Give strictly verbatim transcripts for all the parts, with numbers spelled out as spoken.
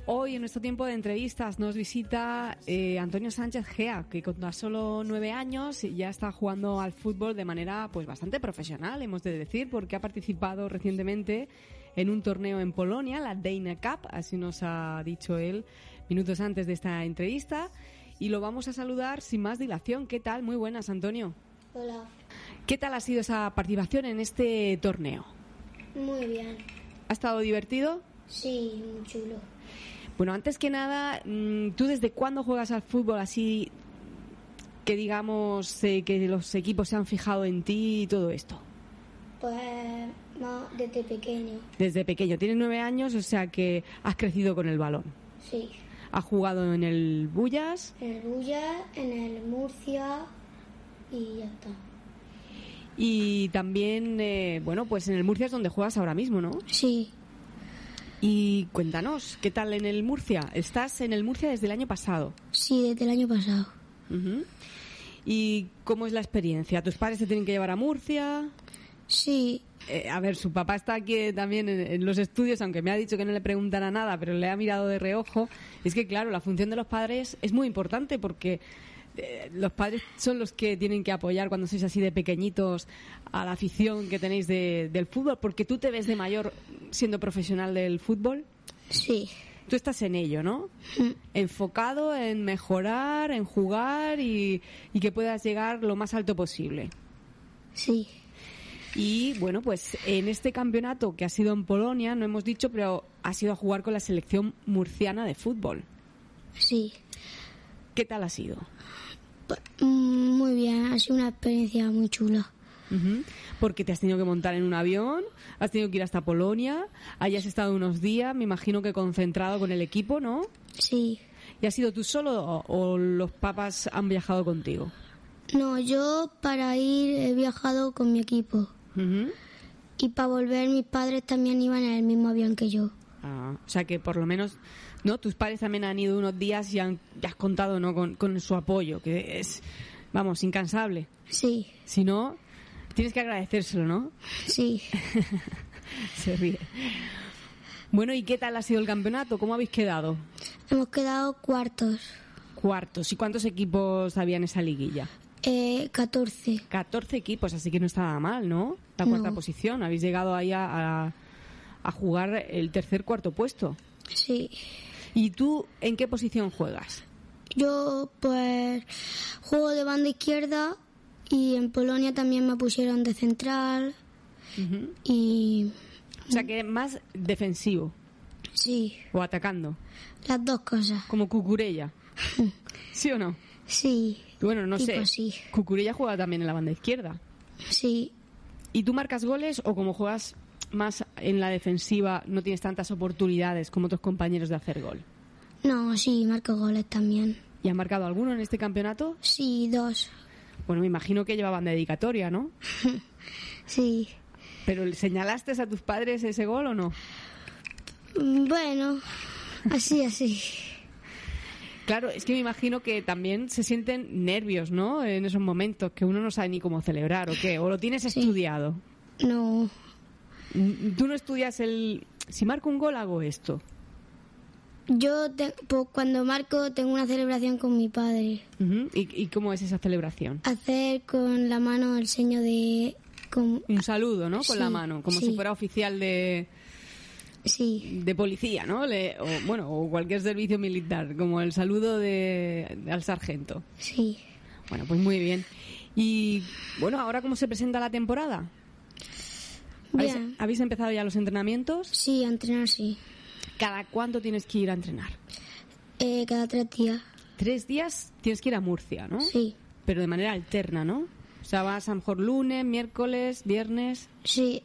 Hoy en nuestro tiempo de entrevistas nos visita eh, Antonio Sánchez Gea, que con tan solo nueve años ya está jugando al fútbol de manera pues bastante profesional, hemos de decir, porque ha participado recientemente en un torneo en Polonia, la Dana Cup, así nos ha dicho él minutos antes de esta entrevista, y lo vamos a saludar sin más dilación. ¿Qué tal? Muy buenas, Antonio. Hola. ¿ ¿Qué tal ha sido esa participación en este torneo? Muy bien. ¿Ha estado divertido? Sí, muy chulo. Bueno, antes que nada, ¿tú desde cuándo juegas al fútbol así que digamos eh, que los equipos se han fijado en ti y todo esto? Pues no, desde pequeño. Desde pequeño. Tienes nueve años, o sea que has crecido con el balón. Sí. ¿Has jugado en el Bullas? En el Bullas, en el Murcia y ya está. Y también, eh, bueno, pues en el Murcia es donde juegas ahora mismo, ¿no? Sí. Y cuéntanos, ¿qué tal en el Murcia? Estás en el Murcia desde el año pasado. Sí, desde el año pasado. Uh-huh. ¿Y cómo es la experiencia? ¿Tus padres te tienen que llevar a Murcia? Sí. Eh, a ver, su papá está aquí también en, en los estudios, aunque me ha dicho que no le preguntara nada, pero le ha mirado de reojo. Es que, claro, la función de los padres es muy importante porque eh, los padres son los que tienen que apoyar cuando sois así de pequeñitos a la afición que tenéis de, del fútbol, porque tú te ves de mayor siendo profesional del fútbol. Sí. Tú estás en ello, ¿no? Mm. Enfocado en mejorar, en jugar y, y que puedas llegar lo más alto posible. Sí. Y bueno, pues en este campeonato que ha sido en Polonia, no hemos dicho, pero ha sido a jugar con la selección murciana de fútbol. Sí. ¿Qué tal ha sido? Pues, muy bien, ha sido una experiencia muy chula. Uh-huh. Porque te has tenido que montar en un avión, has tenido que ir hasta Polonia, hayas estado unos días, me imagino que concentrado con el equipo, ¿no? Sí. ¿Y has sido tú solo o, o los papás han viajado contigo? No, yo para ir he viajado con mi equipo. Uh-huh. Y para volver mis padres también iban en el mismo avión que yo. Ah, o sea que por lo menos, ¿no? Tus padres también han ido unos días y han, ya has contado, ¿no? Con, con su apoyo, que es, vamos, incansable. Sí. Si no, tienes que agradecérselo, ¿no? Sí. Se ríe. Bueno, ¿y qué tal ha sido el campeonato? ¿Cómo habéis quedado? Hemos quedado cuartos. Cuartos. ¿Y cuántos equipos había en esa liguilla? Eh, catorce. catorce equipos, así que no está nada mal, ¿no? La cuarta no. posición. Habéis llegado ahí a, a, a jugar el tercer, cuarto puesto. Sí. ¿Y tú en qué posición juegas? Yo, pues, juego de banda izquierda y en Polonia también me pusieron de central. Uh-huh. Y... O sea, que más defensivo. Sí. ¿O atacando? Las dos cosas. Como Cucurella. ¿Sí o no? Sí. Bueno, no sé. Sí. Cucurella juega también en la banda izquierda. Sí. ¿Y tú marcas goles o como juegas más en la defensiva no tienes tantas oportunidades como otros compañeros de hacer gol? No, sí, marco goles también. ¿Y has marcado alguno en este campeonato? Sí, dos. Bueno, me imagino que llevaban dedicatoria, ¿no? Sí. ¿Pero señalaste a tus padres ese gol o no? Bueno, así, así. Claro, es que me imagino que también se sienten nervios, ¿no? En esos momentos, que uno no sabe ni cómo celebrar o qué. ¿O lo tienes sí. estudiado? No. ¿Tú no estudias el... Si marco un gol, hago esto? Yo, te, pues, cuando marco, tengo una celebración con mi padre. Uh-huh. ¿Y, ¿Y cómo es esa celebración? Hacer con la mano el seño de... Con... Un saludo, ¿no? Con sí, la mano, como sí. si fuera oficial de... Sí. De policía, ¿no? Le, o, bueno, o cualquier servicio militar, como el saludo de, de al sargento. Sí. Bueno, pues muy bien. Y, bueno, ¿ahora cómo se presenta la temporada? Bien. ¿Habéis, ¿Habéis empezado ya los entrenamientos? Sí, a entrenar, sí. ¿Cada cuánto tienes que ir a entrenar? Eh, cada tres días. Tres días tienes que ir a Murcia, ¿no? Sí. Pero de manera alterna, ¿no? O sea, vas a lo mejor lunes, miércoles, viernes. Sí.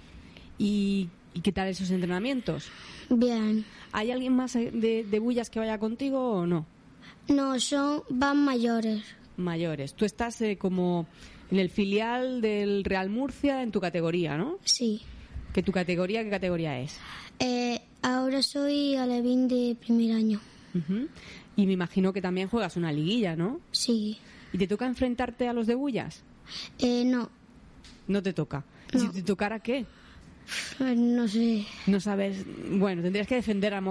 ¿Y, y qué tal esos entrenamientos? Bien. ¿Hay alguien más de, de Bullas que vaya contigo o no? No, son van mayores. Mayores. Tú estás eh, como en el filial del Real Murcia en tu categoría, ¿no? Sí. ¿Que tu categoría qué categoría es? Eh, ahora soy alevín de primer año. Uh-huh. Y me imagino que también juegas una liguilla, ¿no? Sí. ¿Y te toca enfrentarte a los de Bullas? Eh, no. No te toca. ¿Y No. si te tocara qué? No sé. No sabes. Bueno, tendrías que defender a